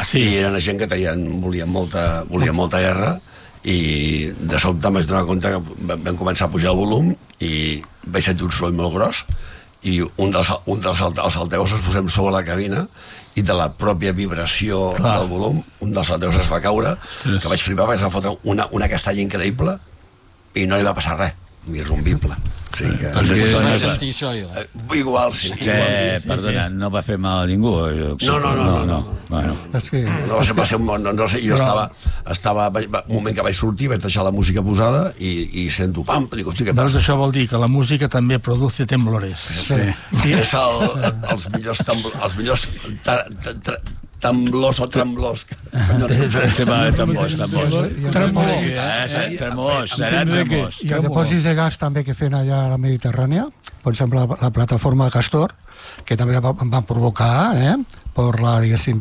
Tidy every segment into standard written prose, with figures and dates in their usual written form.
I eren gent que volien molta guerra, i de sobte em vaig donar compte que vam començar a pujar el volum i vaig sentir un soroll molt gros i un dels altaveus es posem sobre la cabina i de la pròpia vibració del volum un dels altaveus es va caure, que vaig flipar, vaig fotre una castanya increïble i no hi va passar res, irrompible. Sí, que... Igual, sí. Perdona, no va fer mal a ningú? No. Va ser un bon... No sé, jo estava... Un moment que vaig sortir, vaig deixar la música posada i sento pam, dic, hosti, què passa? Això vol dir que la música també produce temblores. I és els millors temblors o tremblors. Tremors. I els dipòsits de gas també que feien allà a la Mediterrània, per exemple, la plataforma Castor, que també van provocar, per la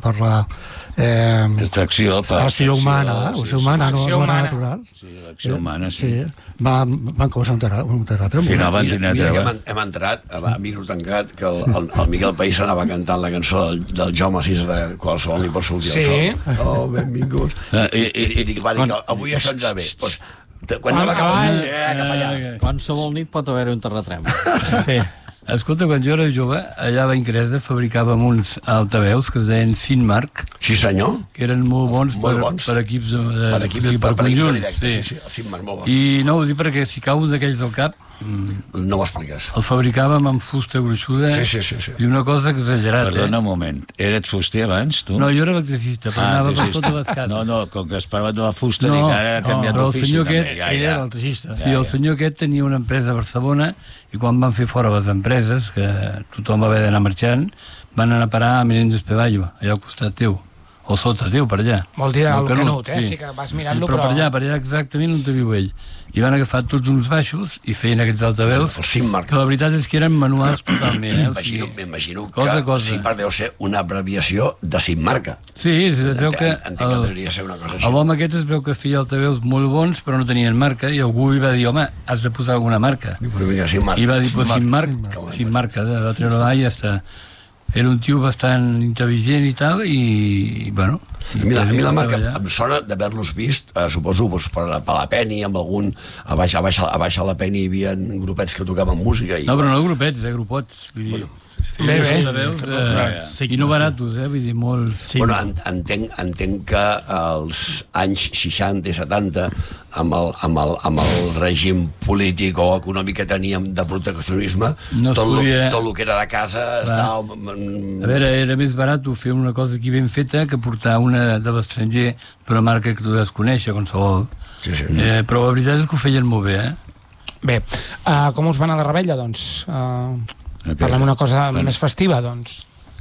extracció humana, no era natural. L'acció humana, sí. Van causar un terratrèmol. Hem entrat a micro tancat que el Miquel País anava cantant la cançó del Jaume VI de Qualsevol ni pot sortir al sol. Oh, benvinguts. I dic, avui això ens va bé. Quan anava cap allà. Qualsevol nit pot haver-hi un terratrèmol. Sí. Escolta, quan jo era jove, allà a Vallcresa fabricàvem uns altaveus que es deien Sinmark. Sí, senyor. Que eren molt bons per equips per conjunts. Sí, Sinmark, molt bons. I no ho dic perquè si cau un d'aquells del cap... No ho expliques. El fabricàvem amb fusta gruixuda i una cosa exagerada. Perdona un moment, eres fuster abans, tu? No, jo era electricista, però anava per totes les cases. No, com que has parlat de la fusta, dic, ara ha canviat d'ofici. El senyor aquest era electricista. Sí, el senyor aquest tenia una empresa a Barcelona i quan van fer fora les empreses, que tothom va haver d'anar marxant, van anar a parar a Menéndez Peballo, allà al costat teu, o sota teu, per allà. Vol dir el Canut, sí que vas mirant-lo, però... per allà exactament on viu ell. I van agafar tots uns baixos i feien aquests altaveus, que la veritat és que eren manuals totalment. M'imagino que Sinmark deu ser una abreviació de Sinmarca. Sí, es veu que l'home aquest es veu que feia altaveus molt bons però no tenien marca i algú li va dir, home, has de posar alguna marca. I va dir, Sinmarca, va treure l'A i ja està. Era un tio bastant intel·ligent i tal, i, bueno... A mi la marca em sona d'haver-los vist, suposo, per la Penny, amb algun... A baix a la Penny hi havia grupets que tocaven música. No, però no grupets, grupots. Bé. I no baratos, vull dir, molt... Bueno, entenc que als anys 60 i 70, amb el règim polític o econòmic que teníem de proteccionisme, tot el que era de casa estava... A veure, era més barat fer una cosa aquí ben feta que portar una de l'estranger per una marca que tu has conèixer, qualsevol. Però la veritat és que ho feien molt bé, Bé, com us va anar la rebella, doncs? Parlem una cosa més festiva, doncs.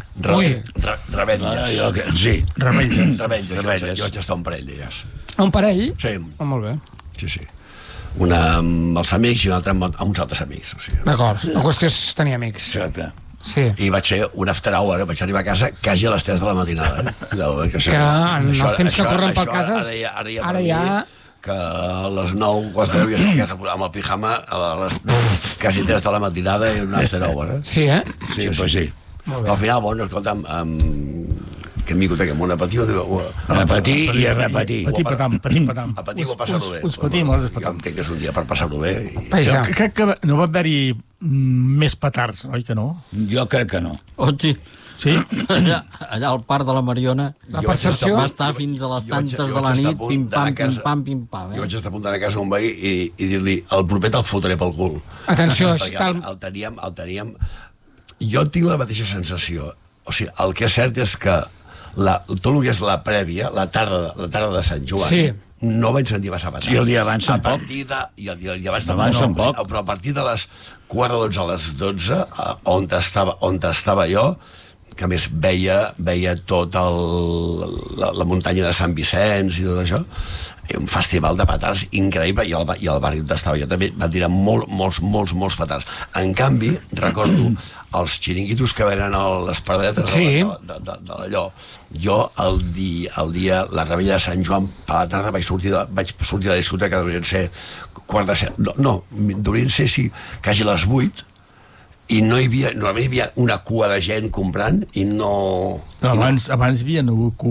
Revetlles. Sí, revetlles. Jo vaig estar un parell d'elles. Un parell? Sí. Molt bé. Sí. Una amb els amics i una altra amb uns altres amics. D'acord, la qüestió és tenir amics. Exacte. Sí. I vaig fer un after hour, vaig arribar a casa quasi a les 3 de la matinada. Que en els temps que corren per cases, ara ja... que a les 9, quasi 10, ja estic a casa amb el pijama a les quasi 3 de la matinada i un after hour. Sí, Sí, pues sí. Al final, bueno, escolta'm, que micoteca, un apetit... Repetir i a repetir. Petit patam. Apetit o passar-ho bé. Uns patim, els patam. Jo entenc que és un dia per passar-ho bé. Crec que no va haver-hi més petards, oi que no? Jo crec que no. Hosti, sí? Allà al parc de la Mariona la percepció va estar fins a les tantes de la nit, pim-pam. Jo vaig estar apuntant a casa un veí i dir-li, el proper te'l fotré pel cul. Atenció, el teníem... Jo tinc la mateixa sensació. O sigui, el que és cert és que tot el que és la prèvia, la tarda de Sant Joan, no vaig sentir massa patat. Sí, el dia abans tampoc. I el dia abans tampoc. Però a partir de les 11:15 a les 12, on estava jo, que a més veia tota la muntanya de Sant Vicenç i tot això, un festival de petards increïble, i el barri on estava jo també van tirar molts petards. En canvi, recordo els xiringuitos que venen a les paradetes d'allò. Jo el dia la rebella de Sant Joan a la tarda vaig sortir de la discoteca, deurien ser deurien ser quasi les 8, i normalment hi havia una cua de gent comprant i no... Abans hi havia